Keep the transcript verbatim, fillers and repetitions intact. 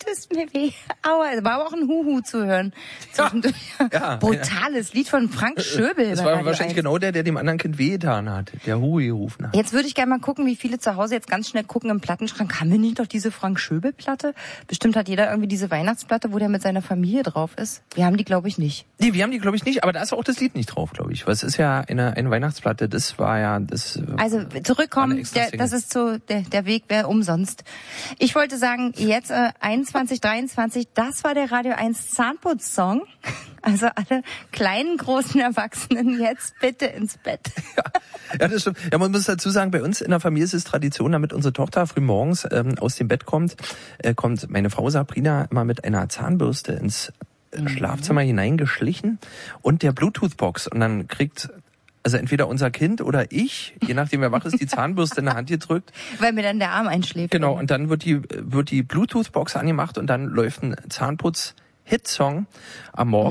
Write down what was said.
tust mir weh. Aua, es war aber auch ein Huhu zu hören. Zwischendurch. Ja, ja, brutales Lied von Frank Schöbel. Das war wahrscheinlich genau der, der dem anderen Kind wehgetan hat, der Hui gerufen hat. Jetzt würde ich gerne mal gucken, wie viele zu Hause jetzt ganz schnell gucken im Plattenschrank. Haben wir nicht doch diese Frank Schöbel-Platte? Bestimmt hat jeder irgendwie diese Weihnachtsplatte, wo der mit seiner Familie drauf ist. Wir haben die, glaube ich, nicht. Nee, wir haben die, glaube ich, nicht, aber da ist auch das Lied nicht drauf, glaube ich. Was ist ja eine, eine Weihnachtsplatte, das war ja das. Also zurückkommen, der, das ist so, der, der Weg wäre umsonst. Ich wollte sagen, jetzt äh, einundzwanzig dreiundzwanzig, das war der Radio eins Zahnputz-Song. Also alle kleinen, großen Erwachsenen jetzt bitte ins Bett. Ja, ja, das stimmt. Ja, man muss dazu sagen, bei uns in der Familie ist es Tradition, damit unsere Tochter früh morgens ähm, aus dem Bett kommt, äh, kommt meine Frau Sabrina immer mit einer Zahnbürste ins mhm. Schlafzimmer hineingeschlichen und der Bluetooth-Box. Und dann kriegt also entweder unser Kind oder ich, je nachdem wer wach ist, die Zahnbürste in der Hand gedrückt. Weil mir dann der Arm einschläft. Genau, und dann wird die wird die Bluetooth-Box angemacht und dann läuft ein Zahnputz-Hitsong am Morgen.